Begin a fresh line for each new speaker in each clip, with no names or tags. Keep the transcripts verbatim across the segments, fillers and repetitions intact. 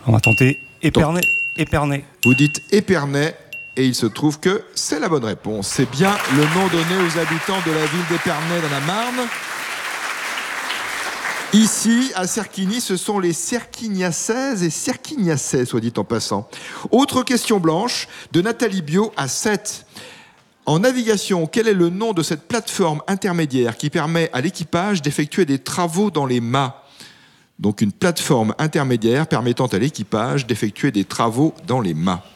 On va tenter Épernay. Épernay.
Vous dites Épernay et il se trouve que c'est la bonne réponse. C'est bien le nom donné aux habitants de la ville d'Épernay dans la Marne. Ici, à Serquigny, ce sont les Serquignacaises et Serquignacais, soit dit en passant. Autre question blanche de Nathalie Biot à Sète. En navigation, quel est le nom de cette plateforme intermédiaire qui permet à l'équipage d'effectuer des travaux dans les mâts ? Donc une plateforme intermédiaire permettant à l'équipage d'effectuer des travaux dans les mâts.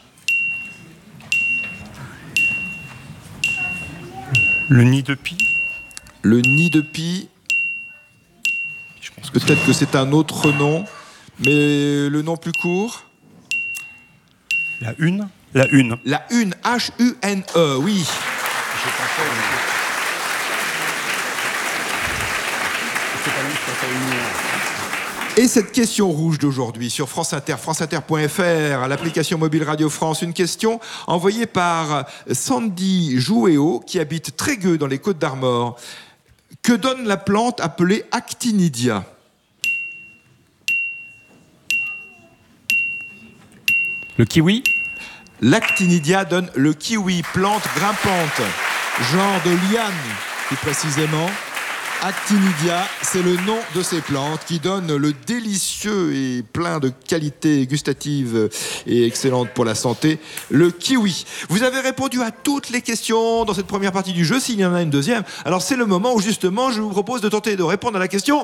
Le nid de pie.
Le nid de pie. Peut-être que c'est un autre nom, mais le nom plus court.
La une. La une.
La une, H U N E, oui. Et cette question rouge d'aujourd'hui sur France Inter, France Inter point F R, à l'application mobile Radio France, une question envoyée par Sandy Jouéo, qui habite Trégueux dans les Côtes d'Armor. Que donne la plante appelée Actinidia ?
Le kiwi ?
L'actinidia donne le kiwi, plante grimpante, genre de liane plus précisément. Actinidia, c'est le nom de ces plantes qui donnent le délicieux et plein de qualités gustatives et excellentes pour la santé, le kiwi. Vous avez répondu à toutes les questions dans cette première partie du jeu, s'il y en a une deuxième. Alors c'est le moment où justement je vous propose de tenter de répondre à la question...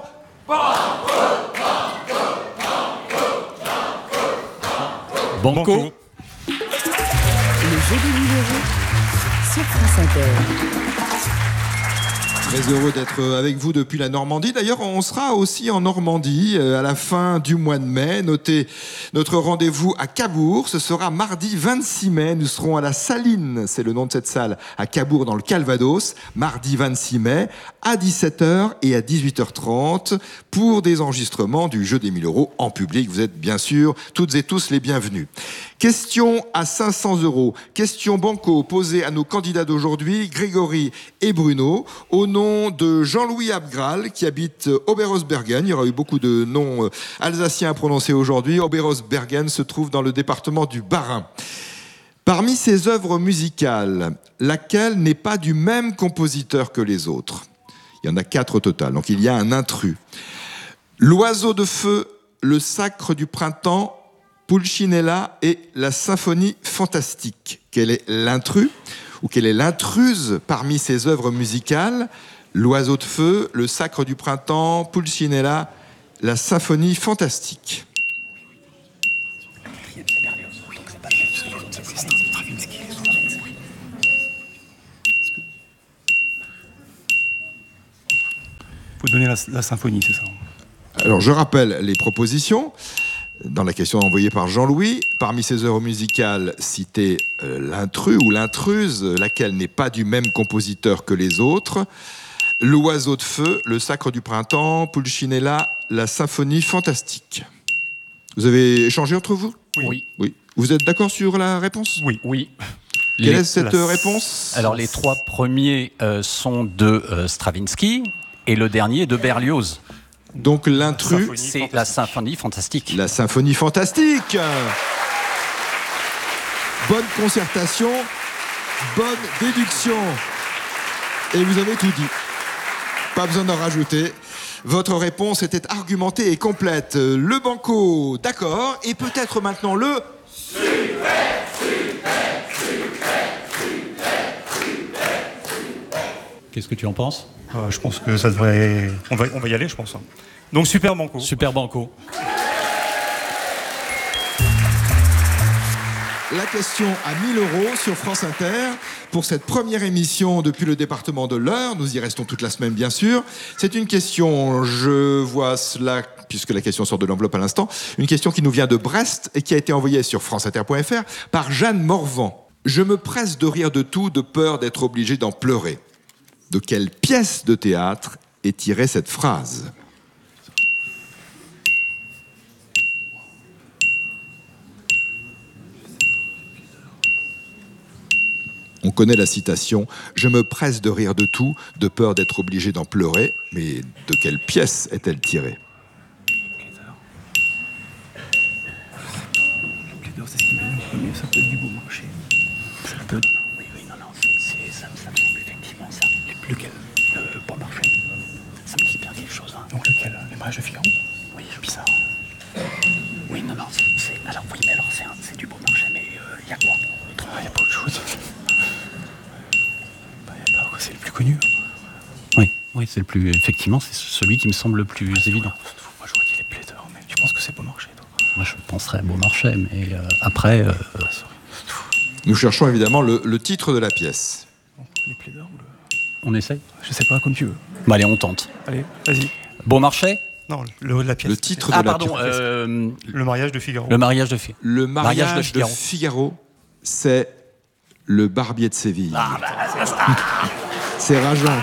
Banco.
Le jeu des mille euros sur France Inter.
Très heureux d'être avec vous depuis la Normandie. D'ailleurs, on sera aussi en Normandie à la fin du mois de mai. Notez notre rendez-vous à Cabourg. Ce sera mardi vingt-six mai. Nous serons à la Saline, c'est le nom de cette salle, à Cabourg dans le Calvados. Mardi vingt-six mai à dix-sept heures et à dix-huit heures trente pour des enregistrements du jeu des mille euros en public. Vous êtes bien sûr toutes et tous les bienvenus. Question à cinq cents euros. Question banco posée à nos candidats d'aujourd'hui, Grégory et Bruno, au nom de Jean-Louis Abgral, qui habite Oberhausbergen. Il y aura eu beaucoup de noms alsaciens à prononcer aujourd'hui. Oberhausbergen se trouve dans le département du Bas-Rhin. Parmi ses œuvres musicales, laquelle n'est pas du même compositeur que les autres ? Il y en a quatre au total, donc il y a un intrus. L'oiseau de feu, le sacre du printemps, Pulcinella et la symphonie fantastique. Quel est l'intrus ou quelle est l'intruse parmi ces œuvres musicales ? L'oiseau de feu, le sacre du printemps, Pulcinella, la symphonie fantastique.
Faut donner la, la symphonie, c'est ça.
Alors je rappelle les propositions. Dans la question envoyée par Jean-Louis, parmi ces œuvres musicales, citez euh, l'intrus ou l'intruse, laquelle n'est pas du même compositeur que les autres. L'oiseau de feu, le sacre du printemps, Pulcinella, la symphonie fantastique. Vous avez échangé entre vous ?
Oui.
Oui. Vous êtes d'accord sur la réponse ?
Oui.
Oui.
Quelle
Les-
est cette
la-
réponse ?
Alors les trois premiers euh, sont de euh, Stravinsky et le dernier de Berlioz.
Donc l'intrus,
Symphonie.
C'est
fantastique.
la symphonie fantastique.
la symphonie fantastique. Bonne concertation, bonne déduction. Et vous avez tout dit. Pas besoin d'en rajouter. Votre réponse était argumentée et complète. Le banco, d'accord. Et peut-être maintenant le...
Qu'est-ce que tu en penses ?
Euh, je pense que ça devrait... On va, on va y aller, je pense. Donc, super banco.
Super banco.
La question à mille euros sur France Inter pour cette première émission depuis le département de l'Eure. Nous y restons toute la semaine, bien sûr. C'est une question, je vois cela, puisque la question sort de l'enveloppe à l'instant, une question qui nous vient de Brest et qui a été envoyée sur France Inter point F R par Jeanne Morvan. Je me presse de rire de tout, de peur d'être obligé d'en pleurer. De quelle pièce de théâtre est tirée cette phrase ? On connaît la citation « Je me presse de rire de tout, de peur d'être obligé d'en pleurer », mais de quelle pièce est-elle tirée ?
ça peut être du beau marché. Ça peut être... Oui, oui, non, non, c'est, ça, ça me semble effectivement ça. Lequel? Le bon marché. Ça me dit bien quelque chose. Hein. Donc lequel? Les mariages de Figaro? Oui, bizarre. Oui, non, non, c'est... c'est... Alors oui, mais alors c'est, un, c'est du beau marché, mais il euh, y a quoi? Il n'y a pas autre chose. Bah, y a pas, c'est le plus connu.
Oui, oui, c'est le plus... Effectivement, c'est celui qui me semble le plus évident.
Moi, j'aurais dit les plaideurs, mais tu penses que c'est beau marché, toi?
Moi, je penserais à Beaumarchais, mais euh, après... Euh,
Nous cherchons évidemment le, le titre de la pièce.
Les plaideurs ou le...
on essaye?
Je sais pas, comme tu veux.
Bah, allez, on tente.
Allez, vas-y.
Beaumarchais?
Non, le, la pièce.
Le titre
Ah,
de la
pardon,
pièce.
euh,
Le mariage de Figaro.
le mariage de Figaro.
Le mariage,
Mariage de
de
Figaro.
Figaro, c'est le barbier de Séville.
Ah, bah, c'est ça.
C'est rageant.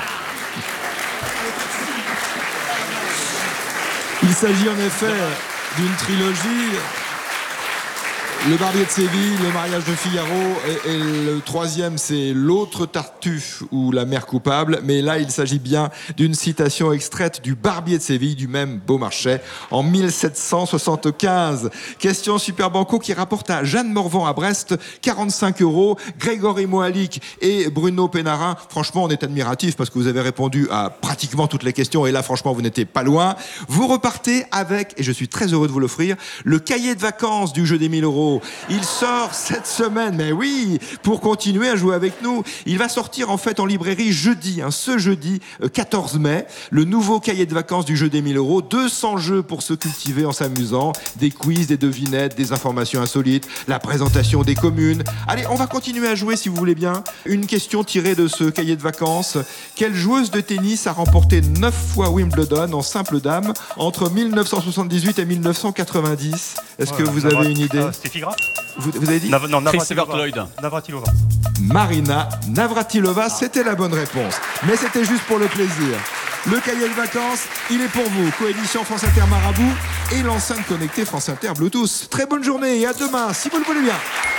Il s'agit en effet d'une trilogie. Le barbier de Séville, le mariage de Figaro, et, et le troisième, c'est l'autre Tartuffe ou la mère coupable. Mais là, il s'agit bien d'une citation extraite du barbier de Séville, du même Beaumarchais, en mille sept cent soixante-quinze. Question Super Banco qui rapporte à Jeanne Morvan à Brest quarante-cinq euros. Grégory Moalik et Bruno Pénarin. Franchement, on est admiratifs parce que vous avez répondu à pratiquement toutes les questions. Et là, franchement, vous n'étiez pas loin. Vous repartez avec, et je suis très heureux de vous l'offrir, le cahier de vacances du jeu des mille euros. Il sort cette semaine, mais oui, pour continuer à jouer avec nous. Il va sortir en fait en librairie jeudi, hein, ce jeudi quatorze mai, le nouveau cahier de vacances du jeu des mille euros. deux cents jeux pour se cultiver en s'amusant, des quiz, des devinettes, des informations insolites, la présentation des communes. Allez, on va continuer à jouer si vous voulez bien. Une question tirée de ce cahier de vacances. Quelle joueuse de tennis a remporté neuf fois Wimbledon en simple dame entre mille neuf cent soixante-dix-huit et mille neuf cent quatre-vingt-dix? Est-ce que
Voilà,
vous
Navrat-
avez une idée?
Ah, Steffi Graf.
vous, vous avez dit
Nav- non,
Chris
Navratilova.
Evertloyd.
Navratilova.
Marina Navratilova, c'était la bonne réponse. Mais c'était juste pour le plaisir. Le cahier de vacances, il est pour vous. Coédition France Inter Marabout et l'enceinte connectée France Inter Bluetooth. Très bonne journée et à demain, si vous le voulez bien.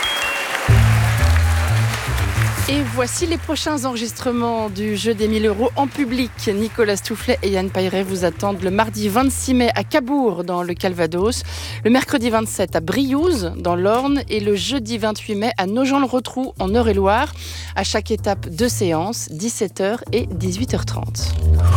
Et voici les prochains enregistrements du jeu des mille euros en public. Nicolas Stoufflet et Yann Payret vous attendent le mardi vingt-six mai à Cabourg dans le Calvados, le mercredi vingt-sept à Briouze dans l'Orne et le jeudi vingt-huit mai à Nogent-le-Rotrou en Eure-et-Loire. À chaque étape, deux séances, dix-sept heures et dix-huit heures trente.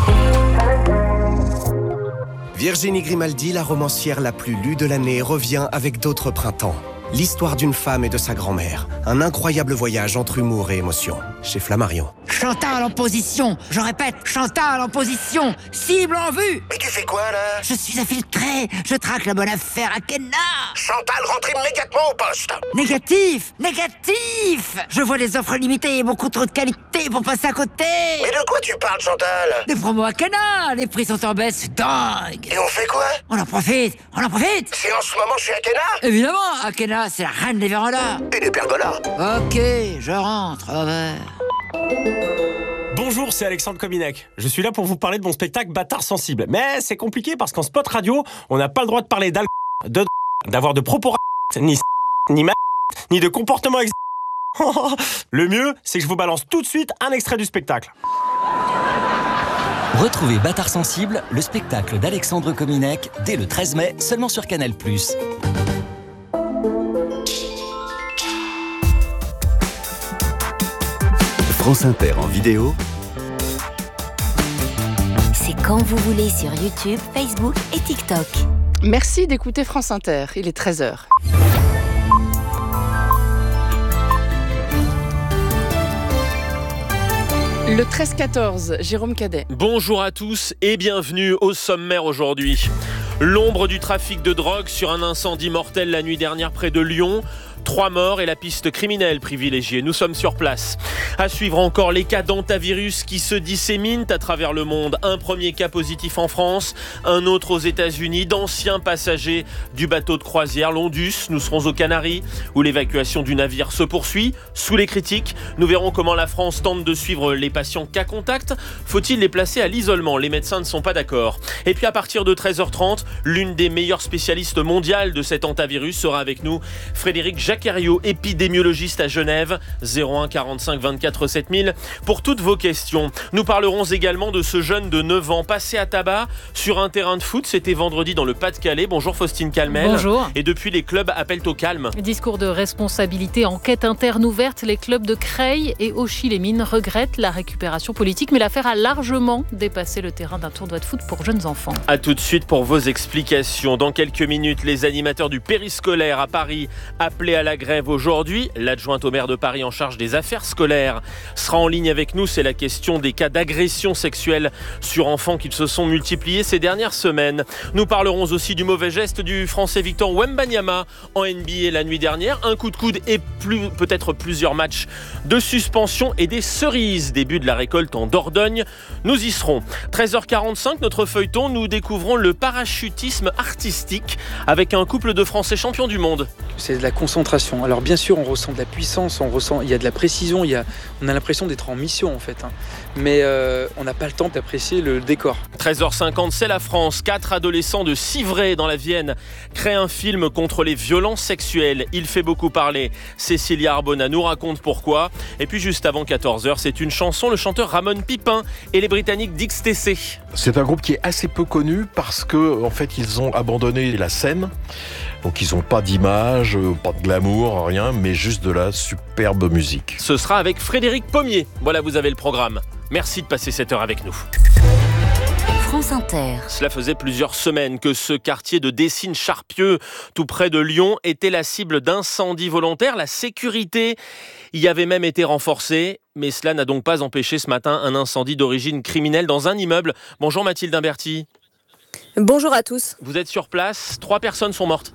Virginie Grimaldi, la romancière la plus lue de l'année, revient avec d'autres printemps. L'histoire d'une femme et de sa grand-mère. Un incroyable voyage entre humour et émotion. Chez Flammarion.
Chantal en position. Je répète, Chantal en position. Cible en vue.
Mais tu fais quoi, là?
Je suis infiltré. Je traque la bonne affaire à Kenna.
Chantal, rentre immédiatement au poste.
Négatif. Négatif. Je vois des offres limitées et beaucoup trop de qualité pour passer à côté.
Mais de quoi tu parles, Chantal?
Des promos à Kenna. Les prix sont en baisse, c'est dingue.
Et on fait quoi?
On en profite. On en profite.
C'est en ce moment je suis à Kenna?
Évidemment, Akena, c'est la reine des vérandas.
Et des pergolas.
Ok, je rentre. Au revoir.
Bonjour, c'est Alexandre Kominek. Je suis là pour vous parler de mon spectacle Bâtard sensible. Mais c'est compliqué parce qu'en spot radio, on n'a pas le droit de parler d'alcool, de d- d'avoir de propos r- ni s- ni ma ni de comportement ex. Le mieux, c'est que je vous balance tout de suite un extrait du spectacle.
Retrouvez Bâtard sensible, le spectacle d'Alexandre Kominek, dès le treize mai, seulement sur Canal plus.
France Inter en vidéo.
C'est quand vous voulez sur YouTube, Facebook et TikTok.
Merci d'écouter France Inter, il est treize heures. Le treize quatorze, Jérôme Cadet.
Bonjour à tous et bienvenue au sommaire aujourd'hui. L'ombre du trafic de drogue sur un incendie mortel la nuit dernière près de Lyon. Trois morts et la piste criminelle privilégiée. Nous sommes sur place. À suivre encore les cas d'hantavirus qui se disséminent à travers le monde. Un premier cas positif en France, un autre aux États-Unis, d'anciens passagers du bateau de croisière l'Ondus. Nous serons aux Canaries où l'évacuation du navire se poursuit. Sous les critiques, nous verrons comment la France tente de suivre les patients cas contact. Faut-il les placer à l'isolement? Les médecins ne sont pas d'accord. Et puis à partir de treize heures trente, l'une des meilleures spécialistes mondiales de cet hantavirus sera avec nous, Frédéric Jacques Herriot, épidémiologiste à Genève, zéro un quarante-cinq vingt-quatre sept mille pour toutes vos questions. Nous parlerons également de ce jeune de neuf ans passé à tabac sur un terrain de foot. C'était vendredi dans le Pas-de-Calais. Bonjour Faustine Calmel.
Bonjour.
Et depuis, les clubs appellent au calme.
Discours de responsabilité, enquête interne ouverte. Les clubs de Creil et Auchy-les-Mines regrettent la récupération politique, mais l'affaire a largement dépassé le terrain d'un tournoi de foot pour jeunes enfants.
A tout de suite pour vos explications. Dans quelques minutes, les animateurs du périscolaire à Paris appelés à la grève aujourd'hui. L'adjointe au maire de Paris en charge des affaires scolaires sera en ligne avec nous. C'est la question des cas d'agression sexuelle sur enfants qui se sont multipliés ces dernières semaines. Nous parlerons aussi du mauvais geste du Français Victor Wembanyama en N B A la nuit dernière. Un coup de coude et plus, peut-être plusieurs matchs de suspension et des cerises. Début de la récolte en Dordogne. Nous y serons. treize heures quarante-cinq, notre feuilleton, nous découvrons le parachutisme artistique avec un couple de Français champions du monde.
C'est de la concentration. Alors bien sûr, on ressent de la puissance, on ressent, il y a de la précision, il y a, on a l'impression d'être en mission en fait. Hein. Mais euh, on n'a pas le temps d'apprécier le décor.
treize heures cinquante, c'est la France. Quatre adolescents de Civray dans la Vienne créent un film contre les violences sexuelles. Il fait beaucoup parler. Cécilia Arbona nous raconte pourquoi. Et puis juste avant quatorze heures, c'est une chanson, le chanteur Ramon Pipin et les Britanniques d'X T C.
C'est un groupe qui est assez peu connu parce que en fait ils ont abandonné la scène. Donc ils n'ont pas d'image, pas de glamour, rien, mais juste de la superbe musique.
Ce sera avec Frédéric Pommier. Voilà, vous avez le programme. Merci de passer cette heure avec nous.
France Inter.
Cela faisait plusieurs semaines que ce quartier de Dessines-Charpieu, tout près de Lyon, était la cible d'incendies volontaires. La sécurité y avait même été renforcée. Mais cela n'a donc pas empêché ce matin un incendie d'origine criminelle dans un immeuble. Bonjour Mathilde Imberti.
Bonjour à tous.
Vous êtes sur place, trois personnes sont mortes.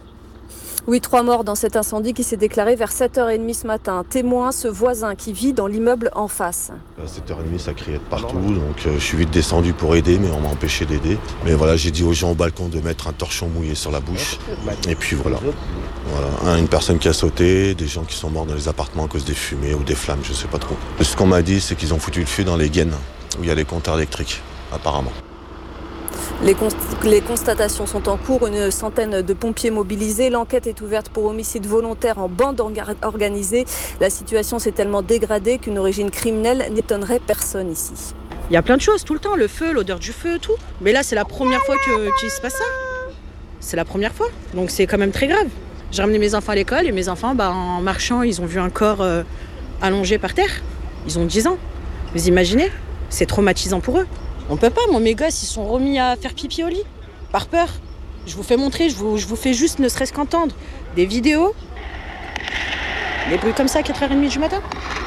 Oui, trois morts dans cet incendie qui s'est déclaré vers sept heures trente ce matin. Témoin, ce voisin qui vit dans l'immeuble en face.
À sept heures trente, ça criait de partout, donc euh, je suis vite descendu pour aider, mais on m'a empêché d'aider. Mais voilà, j'ai dit aux gens au balcon de mettre un torchon mouillé sur la bouche. Et puis voilà. Voilà, un, une personne qui a sauté, des gens qui sont morts dans les appartements à cause des fumées ou des flammes, je sais pas trop. Ce qu'on m'a dit, c'est qu'ils ont foutu le feu dans les gaines, où il y a les compteurs électriques, apparemment.
Les, const- les constatations sont en cours, une centaine de pompiers mobilisés. L'enquête est ouverte pour homicide volontaire en bande orga- organisée. La situation s'est tellement dégradée qu'une origine criminelle n'étonnerait personne ici.
Il y a plein de choses tout le temps, le feu, l'odeur du feu, tout. Mais là, c'est la première fois que, qu'il se passe ça. C'est la première fois, donc c'est quand même très grave. J'ai ramené mes enfants à l'école et mes enfants, bah, en marchant, ils ont vu un corps euh, allongé par terre. Ils ont dix ans. Vous imaginez ? C'est traumatisant pour eux. On peut pas, moi mes gosses ils sont remis à faire pipi au lit, par peur. Je vous fais montrer, je vous, je vous fais juste ne serait-ce qu'entendre des vidéos, des bruits comme ça à quatre heures trente du matin.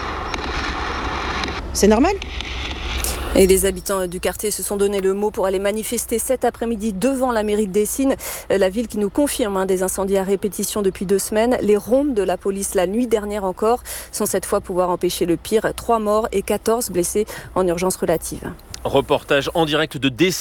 C'est normal.
Et les habitants du quartier se sont donné le mot pour aller manifester cet après-midi devant la mairie de Dessines, la ville qui nous confirme hein, des incendies à répétition depuis deux semaines. Les rondes de la police la nuit dernière encore sans cette fois pouvoir empêcher le pire. Trois morts et quatorze blessés en urgence relative.
Reportage en direct de Dessines.